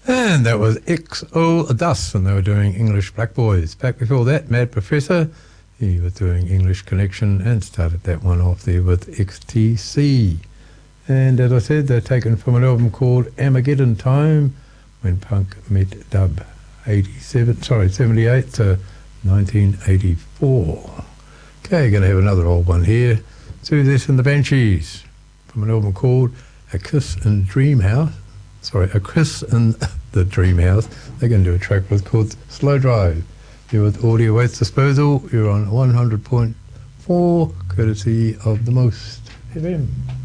And that was Exodus, and they were doing English Black Boys. Back before that, Mad Professor, he was doing English Connection and started that one off there with XTC. And as I said, they're taken from an album called Armageddon Time, when punk met dub, 78 to 1984. Okay, going to have another old one here. Success and the Banshees, from an album called A Kiss in Dream House. A Kiss in the Dream House. They're going to do a track called Slow Drive. You're with Audio Waste Disposal. You're on 100.4, courtesy of the Most FM.